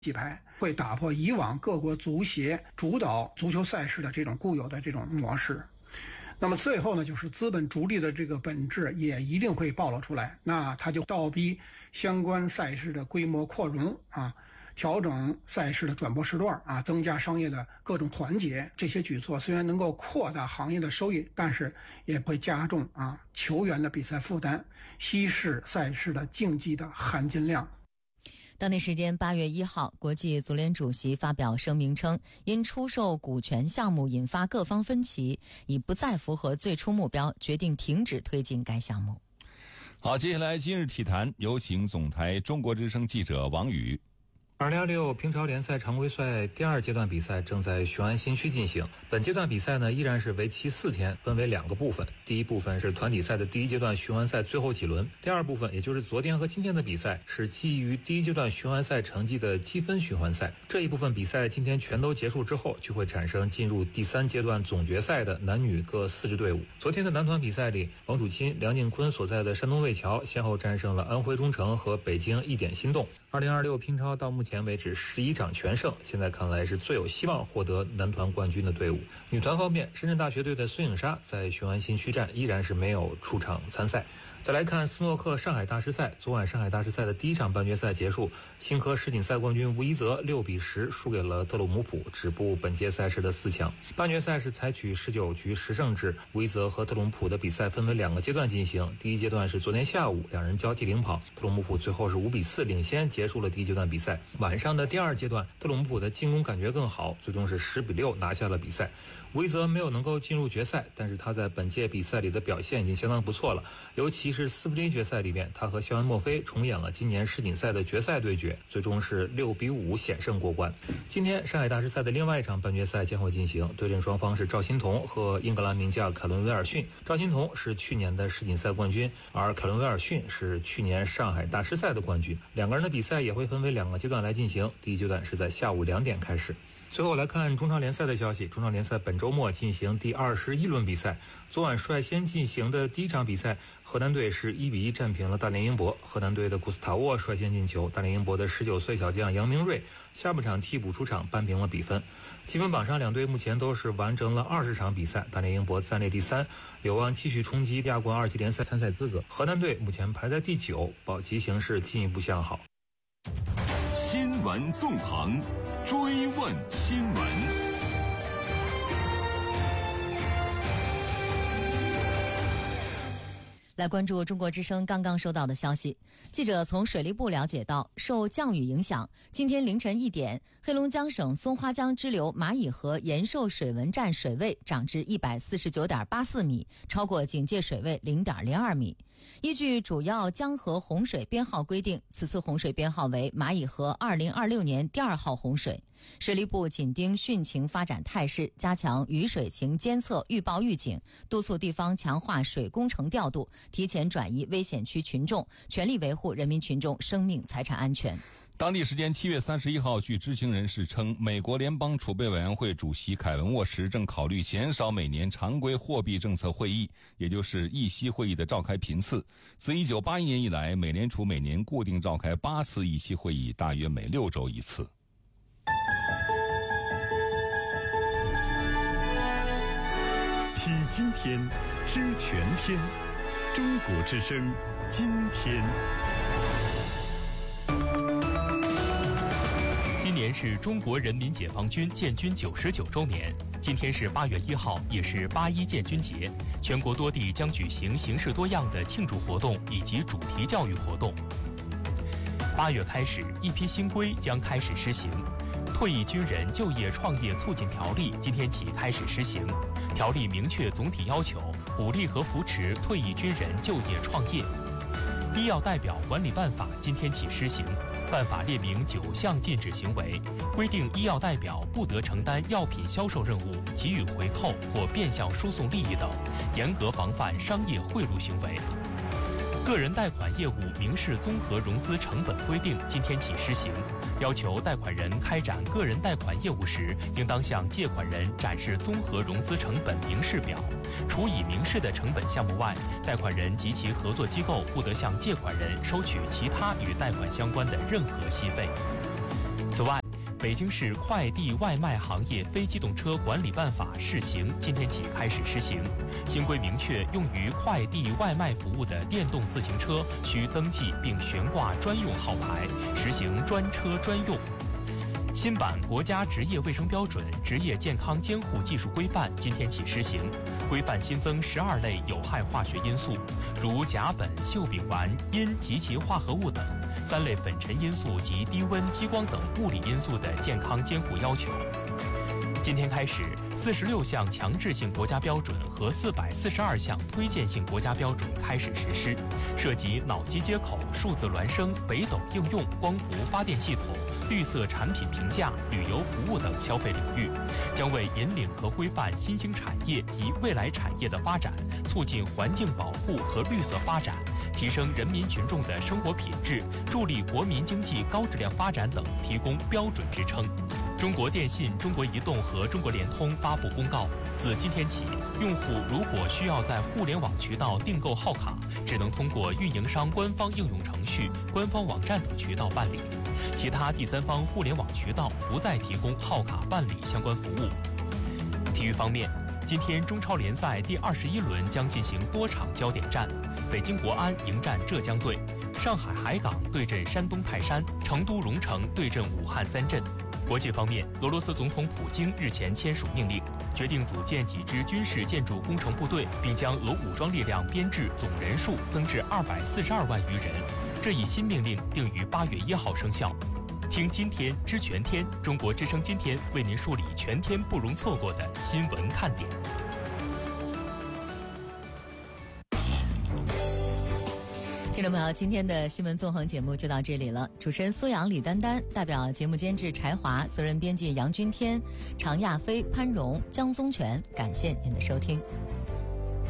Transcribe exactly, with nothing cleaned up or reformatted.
洗牌，会打破以往各国足协主导足球赛事的这种固有的这种模式。那么最后呢，就是资本逐利的这个本质也一定会暴露出来，那它就倒逼相关赛事的规模扩容啊，调整赛事的转播时段啊，增加商业的各种团结。这些举措虽然能够扩大行业的收益，但是也会加重啊球员的比赛负担，稀释赛事的竞技的含金量。 当地时间八月一号，国际足联主席发表声明称，因出售股权项目引发各方分歧，已不再符合最初目标，决定停止推进该项目。 好，接下来今日体坛，有请总台中国之声记者王宇。 二零二六平超联赛常规赛第二阶段比赛正在雄安新区进行。本阶段比赛呢，依然是为期四天，分为两个部分。第一部分是团体赛的第一阶段雄安赛最后几轮，第二部分也就是昨天和今天的比赛是基于第一阶段雄安赛成绩的积分循环赛。这一部分比赛今天全都结束之后，就会产生进入第三阶段总决赛的男女各四支队伍。昨天的男团比赛里，王楚钦、梁靖昆所在的山东魏桥先后战胜了安徽中诚和北京一点心动。二零二六平超到目前前为止十一场全胜，现在看来是最有希望获得男团冠军的队伍。女团方面，深圳大学队的孙颖莎在雄安新区站依然是没有出场参赛。再来看斯诺克上海大师赛，昨晚上海大师赛的第一场半决赛结束，新科世锦赛冠军吴一泽六比十输给了特鲁姆普，止步本届赛事的四强。半决赛是采取十九局十胜制，吴一泽和特鲁姆普的比赛分为两个阶段进行。第一阶段是昨天下午，两人交替领跑，特鲁姆普最后是五比四领先结束了第一阶段比赛。晚上的第二阶段，特鲁姆普的进攻感觉更好，最终是十比六拿下了比赛。吴一泽没有能够进入决赛，但是他在本届比赛里的表现已经相当不错了，尤其是四分之一决赛里面，他和肖恩·墨菲重演了今年世锦赛的决赛对决，最终是六比五险胜过关。今天上海大师赛的另外一场半决赛将会进行，对阵双方是赵欣彤和英格兰名将凯伦·威尔逊。赵欣彤是去年的世锦赛冠军，而凯伦·威尔逊是去年上海大师赛的冠军。两个人的比赛也会分为两个阶段来进行，第一阶段是在下午两点开始。最后来看中超联赛的消息，中超联赛本周末进行第二十一轮比赛。昨晚率先进行的第一场比赛，河南队是一比一战平了大连英博。河南队的古斯塔沃率先进球，大连英博的十九岁小将杨明瑞下半场替补出场扳平了比分。积分榜上两队目前都是完成了二十场比赛，大连英博暂列第三，有望继续冲击亚冠二级联赛参赛资格。河南队目前排在第九，保级形势进一步向好。 新闻纵横，追问新闻。 来关注中国之声刚刚收到的消息，记者从水利部了解到，受降雨影响，今天凌晨一点，黑龙江省松花江支流蚂蚁河延寿水文站水位涨至一百四十九点八四米，超过警戒水位零点零二米。依据主要江河洪水编号规定，此次洪水编号为蚂蚁河二零二六年第二号洪水。水利部紧盯汛情发展态势，加强雨水情监测预报预警，督促地方强化水工程调度，提前转移危险区群众，全力维护人民群众生命财产安全。 当地时间七月三十一号，据知情人士称，美国联邦储备委员会主席凯文沃什正考虑减少每年常规货币政策会议，也就是议息会议的召开频次。自一九八一年以来，美联储每年固定召开八次议息会议，大约每六周一次。 听今天，知全天，中国之声，今天。 今年是中国人民解放军建军九十九周年，今天是八月一号，也是八一建军节。全国多地将举行形式多样的庆祝活动以及主题教育活动。八月开始，一批新规将开始施行。退役军人就业创业促进条例今天起开始实行。条例明确总体要求，鼓励和扶持退役军人就业创业。医药代表管理办法今天起施行，办法列明九项禁止行为，规定医药代表不得承担药品销售任务、给予回扣或变相输送利益等，严格防范商业贿赂行为。个人贷款业务明示综合融资成本规定今天起施行，要求贷款人开展个人贷款业务时，应当向借款人展示综合融资成本明示表。除已明示的成本项目外，贷款人及其合作机构不得向借款人收取其他与贷款相关的任何息费。 此外，北京市快递外卖行业非机动车管理办法试行今天起开始实行。新规明确，用于快递外卖服务的电动自行车需登记并悬挂专用号牌，实行专车专用。新版国家职业卫生标准职业健康监护技术规范今天起施行，规范新增十二类有害化学因素，如甲苯、溴丙烷、阴及其化合物等。三类粉尘因素及低温、激光等物理因素的健康监护要求。今天开始，四十六项强制性国家标准和四百四十二项推荐性国家标准开始实施，涉及脑机接口、数字孪生、北斗应用、光伏发电系统、绿色产品评价、旅游服务等消费领域，将为引领和规范新兴产业及未来产业的发展，促进环境保护和绿色发展，提升人民群众的生活品质，助力国民经济高质量发展等提供标准支撑。中国电信、中国移动和中国联通发布公告，自今天起，用户如果需要在互联网渠道订购号卡，只能通过运营商官方应用程序、官方网站等渠道办理，其他第三方互联网渠道不再提供号卡办理相关服务。体育方面，今天中超联赛第二十一轮将进行多场焦点战，北京国安迎战浙江队，上海海港对阵山东泰山，成都蓉城对阵武汉三镇。国际方面，俄罗斯总统普京日前签署命令，决定组建几支军事建筑工程部队，并将俄武装力量编制总人数增至二百四十二万余人。这一新命令定于八月一号生效。听今天知全天，中国之声今天为您梳理全天不容错过的新闻看点。 听众朋友，今天的新闻纵横节目就到这里了。主持人苏阳、李丹丹，代表节目监制柴华，责任编辑杨君天、常亚飞、潘荣、江宗全，感谢您的收听。